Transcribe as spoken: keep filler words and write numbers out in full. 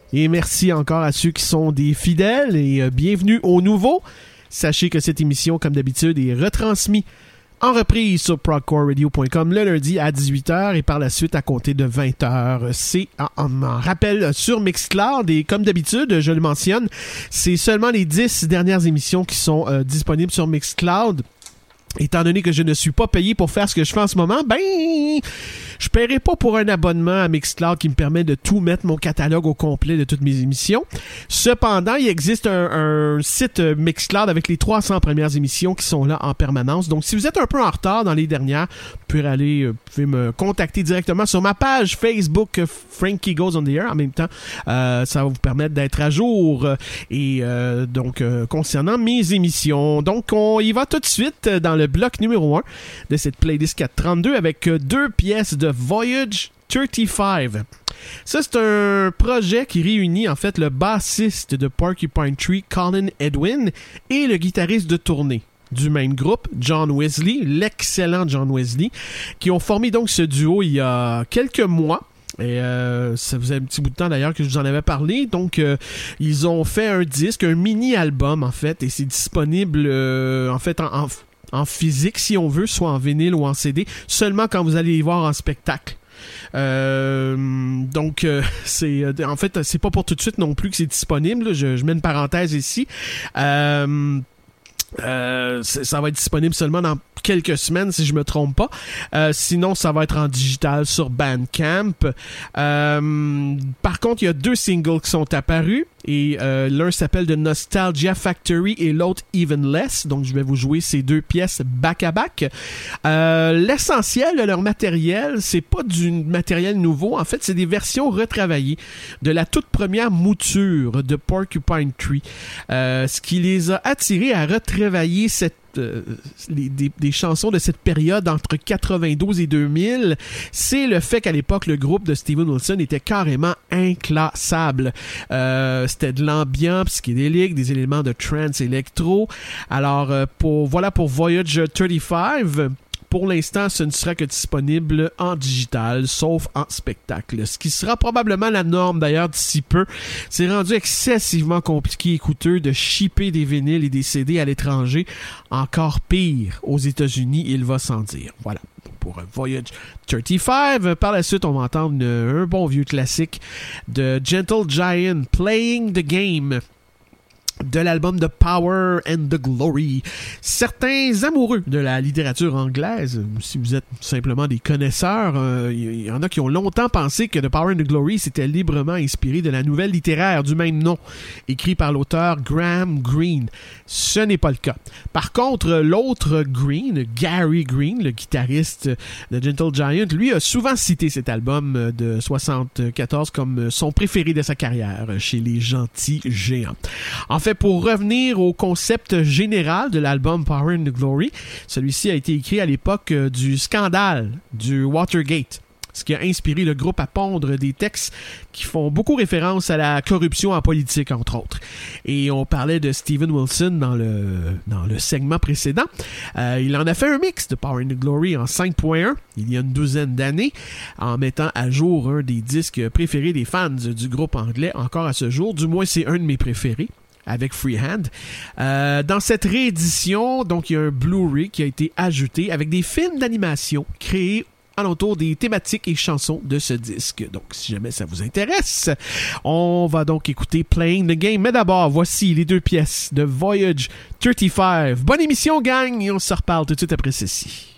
Et merci encore à ceux qui sont des fidèles et euh, bienvenue aux nouveaux. Sachez que cette émission, comme d'habitude, est retransmise en reprise sur progcore radio point com le lundi à dix-huit heures et par la suite à compter de vingt heures. C'est en, en, en rappel sur Mixcloud et comme d'habitude, je le mentionne, c'est seulement les dix dernières émissions qui sont euh, disponibles sur Mixcloud. Étant donné que je ne suis pas payé pour faire ce que je fais en ce moment, ben, je paierai pas pour un abonnement à Mixcloud qui me permet de tout mettre mon catalogue au complet de toutes mes émissions. Cependant, il existe un, un site Mixcloud avec les trois cents premières émissions qui sont là en permanence. Donc, si vous êtes un peu en retard dans les dernières, vous pouvez aller, vous pouvez me contacter directement sur ma page Facebook Frankie Goes on the Air. En même temps, euh, ça va vous permettre d'être à jour et euh, donc euh, concernant mes émissions. Donc, on y va tout de suite dans le bloc numéro un de cette playlist quatre trente-deux avec deux pièces de Voyage trente-cinq. Ça, c'est un projet qui réunit en fait le bassiste de Porcupine Tree, Colin Edwin, et le guitariste de tournée du même groupe, John Wesley, l'excellent John Wesley, qui ont formé donc ce duo il y a quelques mois. Et euh, ça faisait un petit bout de temps d'ailleurs que je vous en avais parlé. Donc, euh, ils ont fait un disque, un mini-album en fait, et c'est disponible euh, en fait en, en en physique, si on veut, soit en vinyle ou en C D, seulement quand vous allez les voir en spectacle. Euh, donc, euh, c'est euh, en fait, c'est pas pour tout de suite non plus que c'est disponible. Je, je mets une parenthèse ici. Euh, euh, ça va être disponible seulement dans quelques semaines, si je me trompe pas. Euh, sinon, ça va être en digital sur Bandcamp. Euh, par contre, il y a deux singles qui sont apparus. Et euh, l'un s'appelle The Nostalgia Factory et l'autre Even Less. Donc, je vais vous jouer ces deux pièces back-à-back. Euh, l'essentiel de leur matériel, c'est pas du matériel nouveau. En fait, c'est des versions retravaillées de la toute première mouture de Porcupine Tree. Euh, ce qui les a attirés à retravailler cette Euh, les, des, des chansons de cette période entre quatre-vingt-douze et deux mille, c'est le fait qu'à l'époque, le groupe de Steven Wilson était carrément inclassable. Euh, c'était de l'ambiance psychédélique, des éléments de trance électro. Alors, euh, pour, voilà pour Voyage trente-cinq. Pour l'instant, ce ne sera que disponible en digital, sauf en spectacle. Ce qui sera probablement la norme d'ailleurs d'ici peu. C'est rendu excessivement compliqué et coûteux de shipper des vinyles et des C D à l'étranger. Encore pire, aux États-Unis, il va sans dire. Voilà. Pour Voyage trente-cinq. Par la suite, on va entendre une, un bon vieux classique de Gentle Giant, Playing the Game, de l'album The Power and the Glory. Certains amoureux de la littérature anglaise, si vous êtes simplement des connaisseurs, euh, il y en a qui ont longtemps pensé que The Power and the Glory s'était librement inspiré de la nouvelle littéraire du même nom, écrit par l'auteur Graham Greene. Ce n'est pas le cas. Par contre, l'autre Greene, Gary Greene, le guitariste de Gentle Giant, lui a souvent cité cet album de soixante-quatorze comme son préféré de sa carrière chez les Gentils Géants. En fait, pour revenir au concept général de l'album Power and the Glory, celui-ci a été écrit à l'époque du scandale du Watergate, ce qui a inspiré le groupe à pondre des textes qui font beaucoup référence à la corruption en politique, entre autres. Et on parlait de Steven Wilson dans le, dans le segment précédent. Euh, il en a fait un mix de Power and the Glory en cinq point un, il y a une douzaine d'années, en mettant à jour un des disques préférés des fans du groupe anglais encore à ce jour. Du moins, c'est un de mes préférés, avec Freehand. Euh, dans cette réédition, donc il y a un Blu-ray qui a été ajouté avec des films d'animation créés alentour des thématiques et chansons de ce disque. Donc, si jamais ça vous intéresse, on va donc écouter Playing the Game. Mais d'abord, voici les deux pièces de Voyage trente-cinq. Bonne émission, gang, et on se reparle tout de suite après ceci.